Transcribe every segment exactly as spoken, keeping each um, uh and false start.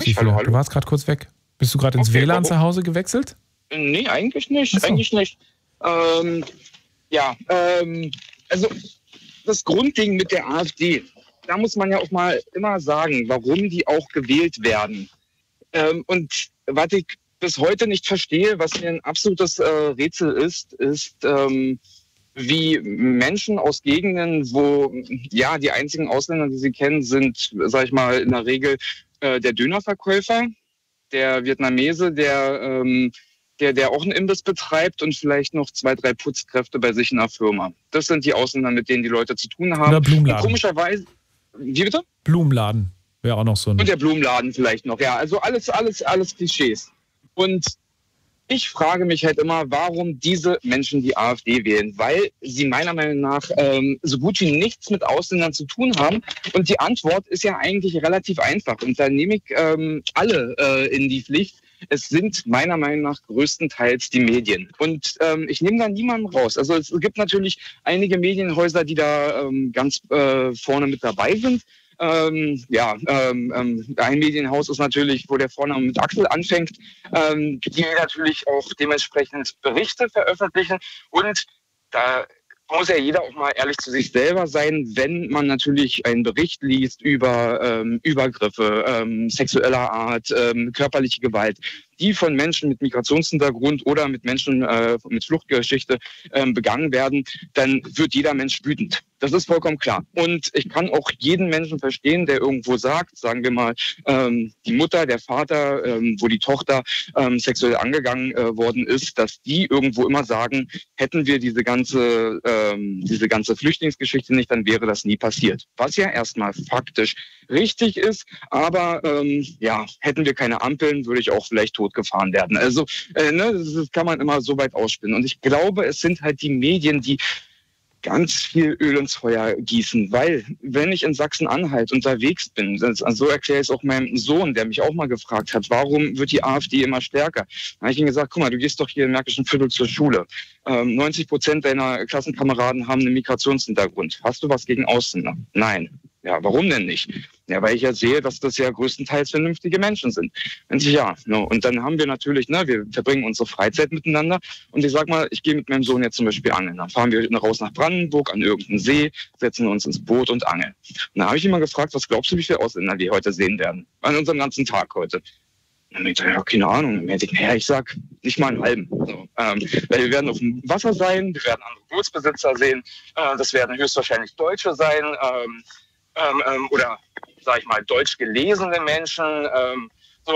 dich hallo, wieder. hallo. Du warst gerade kurz weg. Bist du gerade ins Okay, W L A N warum? zu Hause gewechselt? Nee, eigentlich nicht. Ach so. Eigentlich nicht. Ähm, ja, ähm, also das Grundding mit der AfD, da muss man ja auch mal immer sagen, warum die auch gewählt werden. Ähm, und was ich bis heute nicht verstehe, was mir ein absolutes äh, Rätsel ist, ist, ähm, wie Menschen aus Gegenden, wo ja die einzigen Ausländer, die sie kennen, sind, sag ich mal, in der Regel äh, der Dönerverkäufer, der Vietnamese, der, ähm, der, der auch einen Imbiss betreibt und vielleicht noch zwei, drei Putzkräfte bei sich in der Firma. Das sind die Ausländer, mit denen die Leute zu tun haben. Oder Blumenladen. Und komischerweise, wie bitte? Blumenladen wäre auch noch so ein... Und der Blumenladen vielleicht noch, ja. Also alles, alles, alles Klischees. Und ich frage mich halt immer, warum diese Menschen die AfD wählen, weil sie meiner Meinung nach ähm, so gut wie nichts mit Ausländern zu tun haben. Und die Antwort ist ja eigentlich relativ einfach. Und da nehme ich ähm, alle äh, in die Pflicht. Es sind meiner Meinung nach größtenteils die Medien. Und ähm, ich nehme da niemanden raus. Also es gibt natürlich einige Medienhäuser, die da ähm, ganz äh, vorne mit dabei sind. Ähm, ja, ähm, ähm, ein Medienhaus ist natürlich, wo der Vorname mit Axel anfängt, ähm, die natürlich auch dementsprechend Berichte veröffentlichen. Und da muss ja jeder auch mal ehrlich zu sich selber sein, wenn man natürlich einen Bericht liest über ähm, Übergriffe ähm, sexueller Art, ähm, körperliche Gewalt, die von Menschen mit Migrationshintergrund oder mit Menschen äh, mit Fluchtgeschichte ähm, begangen werden, dann wird jeder Mensch wütend. Das ist vollkommen klar. Und ich kann auch jeden Menschen verstehen, der irgendwo sagt, sagen wir mal, ähm, die Mutter, der Vater, ähm, wo die Tochter ähm, sexuell angegangen äh, worden ist, dass die irgendwo immer sagen, hätten wir diese ganze, ähm, diese ganze Flüchtlingsgeschichte nicht, dann wäre das nie passiert. Was ja erstmal faktisch richtig ist, aber ähm, ja, hätten wir keine Ampeln, würde ich auch vielleicht totgefahren werden. Also äh, ne, das kann man immer so weit ausspinnen. Und ich glaube, es sind halt die Medien, die ganz viel Öl ins Feuer gießen, weil wenn ich in Sachsen-Anhalt unterwegs bin, das, also so erkläre ich es auch meinem Sohn, der mich auch mal gefragt hat, warum wird die AfD immer stärker? Da habe ich ihm gesagt, guck mal, du gehst doch hier im Märkischen Viertel zur Schule. Ähm, neunzig Prozent deiner Klassenkameraden haben einen Migrationshintergrund. Hast du was gegen Ausländer? Nein. Ja, warum denn nicht? Ja, weil ich ja sehe, dass das ja größtenteils vernünftige Menschen sind. Und ja, no. Und dann haben wir natürlich, ne, wir verbringen unsere Freizeit miteinander. Und ich sag mal, ich gehe mit meinem Sohn jetzt zum Beispiel angeln. Dann fahren wir raus nach Brandenburg an irgendeinen See, setzen uns ins Boot und angeln. Und da habe ich ihn mal gefragt, was glaubst du, wie viele Ausländer wir heute sehen werden? An unserem ganzen Tag heute. Und ich dachte, ja, keine Ahnung. Und er denkt, naja, ich sag nicht mal einen halben. So, ähm, weil wir werden auf dem Wasser sein, wir werden andere Bootsbesitzer sehen, äh, das werden höchstwahrscheinlich Deutsche sein, ähm, ähm, ähm, oder, sag ich mal, deutsch gelesene Menschen. Ähm, so.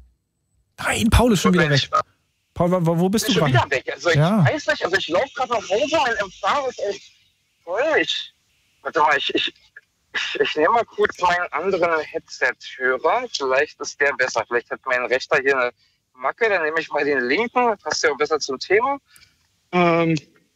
Nein, Paul ist schon wieder weg. Paul, wo, wo bist du gerade? gerade? Wieder weg. Also ich ja. weiß nicht, also ich laufe gerade nach Hause, mein Empfang ist echt voll. Ich, warte mal, ich, ich, ich, ich nehme mal kurz meinen anderen Headset-Hörer. Vielleicht ist der besser. Vielleicht hat mein rechter hier eine Macke. Dann nehme ich mal den linken. Das passt ja auch besser zum Thema. Ähm,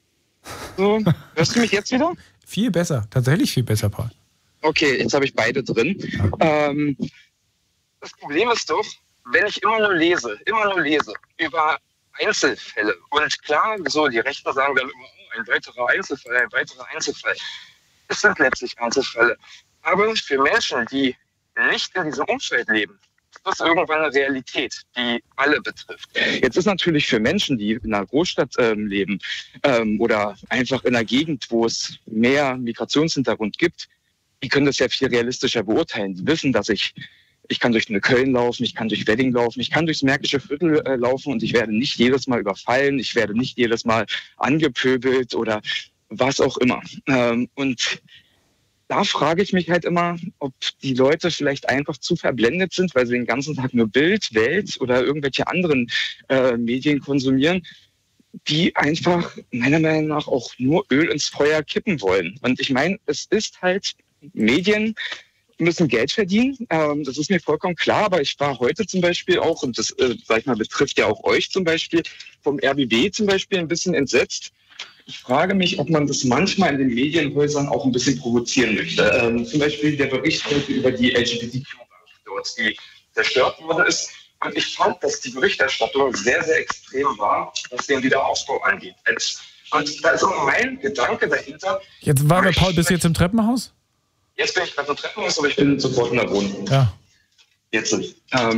so. Hörst du mich jetzt wieder? Viel besser. Tatsächlich viel besser, Paul. Okay, jetzt habe ich beide drin. Ähm, das Problem ist doch, wenn ich immer nur lese, immer nur lese über Einzelfälle. Und klar, so die Rechten sagen dann immer, oh, ein weiterer Einzelfall, ein weiterer Einzelfall. Es sind letztlich Einzelfälle. Aber für Menschen, die nicht in diesem Umfeld leben, ist das irgendwann eine Realität, die alle betrifft. Jetzt ist natürlich für Menschen, die in einer Großstadt ähm, leben ähm, oder einfach in einer Gegend, wo es mehr Migrationshintergrund gibt, die können das ja viel realistischer beurteilen. Die wissen, dass ich, ich kann durch Neukölln laufen, ich kann durch Wedding laufen, ich kann durchs Märkische Viertel äh, laufen und ich werde nicht jedes Mal überfallen, ich werde nicht jedes Mal angepöbelt oder was auch immer. Ähm, und da frage ich mich halt immer, ob die Leute vielleicht einfach zu verblendet sind, weil sie den ganzen Tag nur Bild, Welt oder irgendwelche anderen äh, Medien konsumieren, die einfach meiner Meinung nach auch nur Öl ins Feuer kippen wollen. Und ich meine, es ist halt, Medien müssen Geld verdienen, ähm, das ist mir vollkommen klar, aber ich war heute zum Beispiel auch, und das, äh, sag ich mal, betrifft ja auch euch zum Beispiel, vom R B B zum Beispiel ein bisschen entsetzt. Ich frage mich, ob man das manchmal in den Medienhäusern auch ein bisschen provozieren möchte. Ähm, zum Beispiel der Bericht heute über die L G B T Q-Dort, die zerstört worden ist. Und ich fand, dass die Berichterstattung sehr, sehr extrem war, was den Wiederaufbau angeht. Und da ist auch mein Gedanke dahinter. Jetzt war der Paul, bist du jetzt im Treppenhaus? Jetzt bin ich gerade im Treppenhaus, aber ich bin sofort in der Wohnung. Ja. Jetzt. Ähm,